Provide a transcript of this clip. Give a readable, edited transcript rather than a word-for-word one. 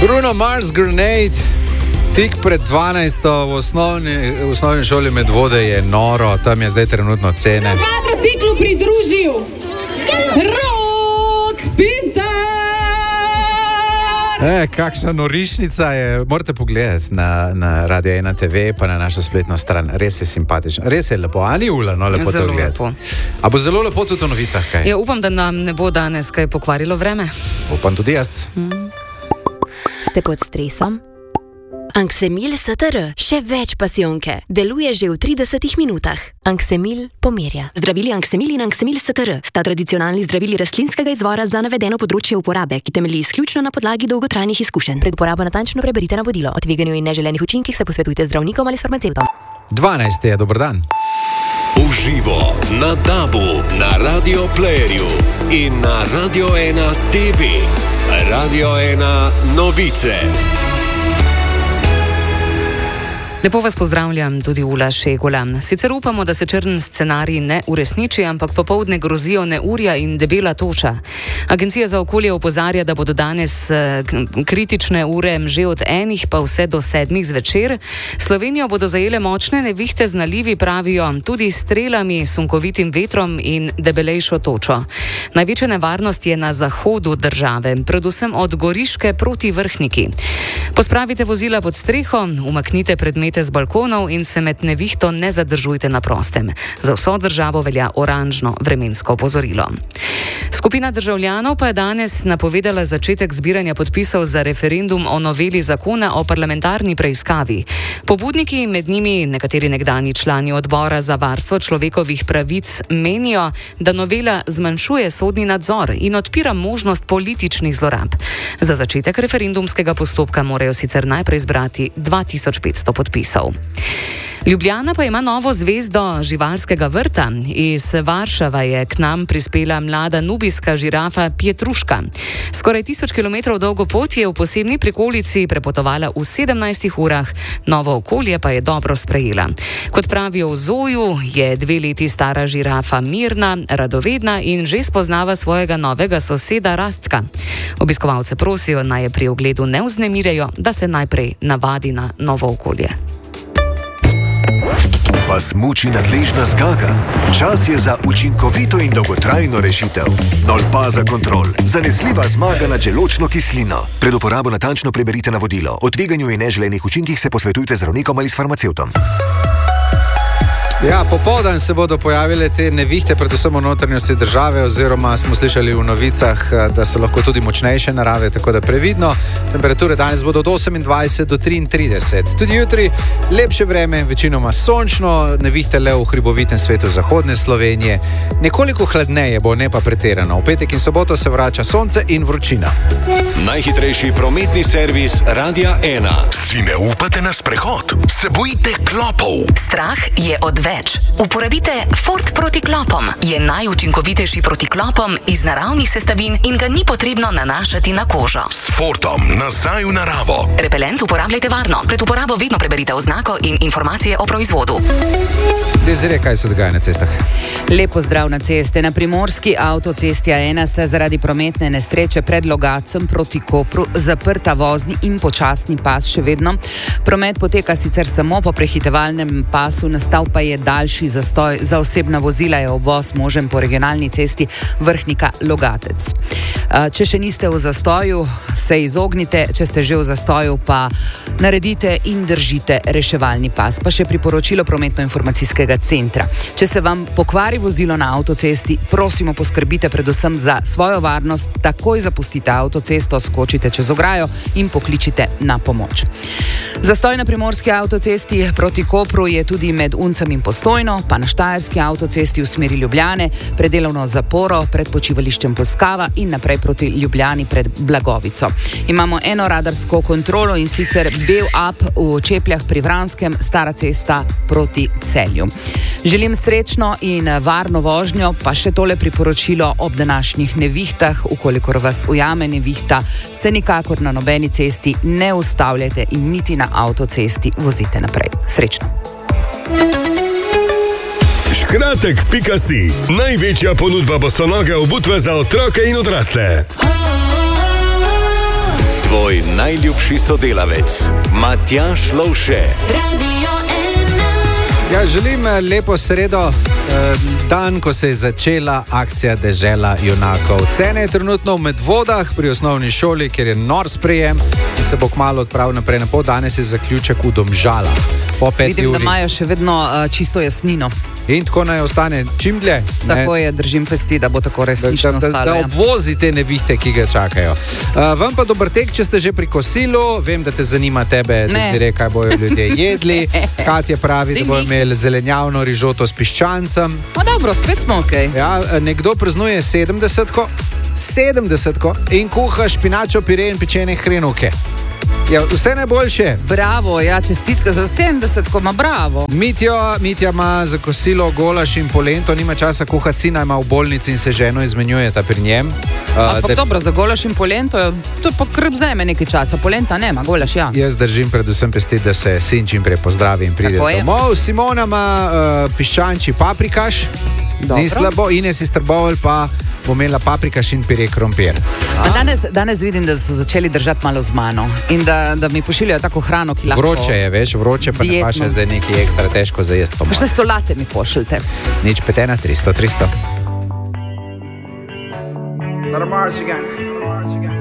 Bruno Mars Grenade, tik pred 12. v osnovni šoli Medvode je noro, tam je zdaj trenutno cene. Na kvadrociklu pridružil Rock Peter. Kakšna norišnica je, morate pogledati na Radio 1 TV, pa na našo spletno stran, res je simpatično, res je lepo, ali Ula, no lepo to gledati. A bo zelo lepo tudi v novicah, kaj? Ja, upam, da nam ne bo danes kaj pokvarilo vreme. Upam tudi jaz. Ste pod stresom? Anxemil STR. Še več pasijonke. Deluje že v 30 minutah. Anxemil pomirja. Zdravili Anxemil in Anxemil STR sta tradicionalni zdravili rastlinskega izvora za navedeno področje uporabe, ki temelji izključno na podlagi dolgotrajnih izkušenj. Pred uporabo natančno preberite navodilo. O tveganju in neželenih učinkih se posvetujte z zdravnikom ali s farmacevtom. 12. je, dober dan. Uživo na DAB-u, na Radio Playerju in na Radio 1 TV. Radio 1 novice. Lepo vas pozdravljam, tudi Ula Šegula. Sicer upamo, da se črn scenarij ne uresniči, ampak popoldne grozijo neurja in debela toča. Agencija za okolje opozarja, da bodo danes kritične ure že od 1 pa vse do 7 zvečer. Slovenijo bodo zajele močne nevihte z nalivi, pravijo, tudi strelami, sunkovitim vetrom in debelejšo točo. Največja nevarnost je na zahodu države, predvsem od Goriške proti Vrhniki. Pospravite vozila pod streho, umaknite predmete z balkonov in se med nevihto ne zadržujte na prostem. Za vso državo velja oranžno vremensko opozorilo. Skupina državljanov pa je danes napovedala začetek zbiranja podpisov za referendum o noveli zakona o parlamentarni preiskavi. Pobudniki, med njimi nekateri nekdanji člani odbora za varstvo človekovih pravic, menijo, da novela zmanjšuje sodni nadzor in odpira možnost političnih zlorab. Za začetek referendumskega postopka morajo sicer najprej zbrati 2500 podpisov. Ljubljana pa ima novo zvezdo živalskega vrta. Iz Varšava je k nam prispela mlada nubijska žirafa Pietruška. Skoraj 1000 km dolgo pot je v posebni prikolici prepotovala v 17 urah, novo okolje pa je dobro sprejela. Kot pravijo v Zoju, je 2 leti stara žirafa mirna, radovedna in že spoznava svojega novega soseda Rastka. Obiskovalce prosijo, naj je pri ogledu ne vznemirjajo, da se najprej navadi na novo okolje. Vas muči nadležna zgaga? Čas je za učinkovito in dolgotrajno rešitev. Nolpaza Kontrol. Zanesljiva zmaga nad želodčno kislino. Pred uporabo natančno preberite navodilo. O tveganju in neželenih učinkih se posvetujte z zdravnikom ali s farmacevtom. Ja, popoldan se bodo pojavile te nevihte, predvsem v notranjosti države, oziroma smo slišali v novicah, da so lahko tudi močnejše narave, tako da previdno. Temperature danes bodo od 28 do 33. Tudi jutri lepše vreme, večinoma sončno, nevihte le v hribovitem svetu zahodne Slovenije. Nekoliko hladneje bo, ne pa pretirano. V petek in soboto se vrača sonce in vročina. Najhitrejši prometni servis Radia 1. Si ne upate na sprehod? Se bojite klopov? Strah je odveč. Uporabite Ford proti klopom. Je najučinkovitejši proti klopom iz naravnih sestavin in ga ni potrebno nanašati na kožo. S Fordom nazaj v naravo. Repelent uporabljajte varno. Pred uporabo vedno preberite oznako in informacije o proizvodu. Dezire, kaj se dogaja na cestah? Lepo zdrav na ceste. Na primorski avtocesti A1 sta zaradi prometne nesreče pred Logatcem proti Kopru zaprta vozni in počasni pas še vedno. Promet poteka sicer samo po prehitevalnem pasu, nastal pa je daljši zastoj. Za osebna vozila je obvoz možen po regionalni cesti Vrhnika-Logatec. Če še niste v zastoju, se izognite, če ste že v zastoju, pa naredite in držite reševalni pas. Pa še priporočilo prometno-informacijskega centra. Če se vam pokvari vozilo na avtocesti, prosimo poskrbite predvsem za svojo varnost, takoj zapustite avtocesto, skočite čez ograjo in pokličite na pomoč. Zastoj na primorski avtocesti proti Kopru je tudi med Uncem in Postojno, pa na štajerski avtocesti v smeri Ljubljane, pred delovno zaporo, pred počivališčem Polskava in naprej proti Ljubljani pred Blagovico. Imamo eno radarsko kontrolo in sicer bel up v Čepljah pri Vranskem, stara cesta proti Celju. Želim srečno in varno vožnjo, pa še tole priporočilo ob današnjih nevihtah. Ukolikor vas ujame nevihta, se nikakor na nobeni cesti ne ustavljajte in niti na avtocesti vozite naprej. Srečno! Škratek.si. Največja ponudba bosonoge obutve za otroke in odrasle. Tvoj tvoj najljubši sodelavec, Matjaž Lovše. Ja, želim lepo sredo, dan, ko se je začela akcija Dežela junakov. Cene je trenutno v Medvodah pri osnovni šoli, kjer je nor sprejem in se bo kmalu odpravil naprej na pot. Danes je zaključek v Domžalah. Vidim, da imajo še vedno čisto jasnino. In tako naj ostane čim dlje. Tako je, držim pesti, da bo tako resnično ostalo. Da obvozi te nevihte, ki ga čakajo. Vam pa dober tek, če ste že pri kosilu. Vem, da te zanima tebe, da ti re, kaj bojo ljudje jedli. Katja pravi, da bojo imeli zelenjavno rižoto s piščancem. Dobro, spet smo okej. Ja, nekdo praznuje 70-ko in kuha špinačo, pire in pečene hrenovke. Ja, vse najboljše. Bravo, ja, čestitke za 70-ko, bravo. Mitja ima za kosilo golaš in polento, nima časa kuhati, sina ima v bolnici in se ženo izmenjujeta pri njem. Dobro, za golaš in polento, to pa krb zajme nekaj časa, polenta nema, golaš ja. Jaz držim predvsem pesti, da se sin čim prej pozdravi in pride domov. Simona ima piščanči paprikaš, ni slabo, Ines iz Trbovelj pa bo imela paprikaš in pire krompir. Danes vidim, da so začeli držati malo z mano in da mi pošiljajo tako hrano, ki lahko... Vroče je, veš, vroče pa ne pa še zdaj nekaj ekstra težko za jesti. Še solate mi pošljite. Nič 5 na 300. Let 'em march again.